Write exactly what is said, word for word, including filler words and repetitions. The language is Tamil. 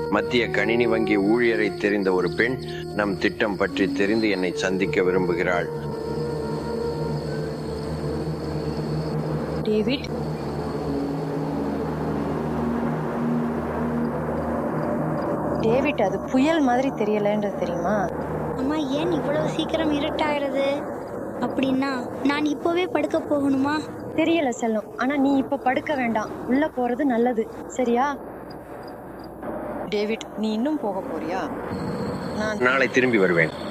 மத்திய கணினி வங்கி ஊழியரை தெரிந்த ஒரு பெண் நம் திட்டம் பற்றி தெரிந்து என்னை சந்திக்க விரும்புகிறாள். டேவிட், டேவிட் அது புயல் மாதிரி தெரியலன்றது தெரியுமா? அம்மா, ஏன் இவ்வளவு சீக்கிரம் இருட்டாகிறது? அப்படின்னா நான் இப்போவே படுக்க போகணுமா? தெரியல செல்லம், ஆனா நீ இப்ப படுக்க வேண்டாம், உள்ள போறது நல்லது, சரியா? டேவிட், நீ இன்னும் போக போறியா? நாளை திரும்பி வருவேன்.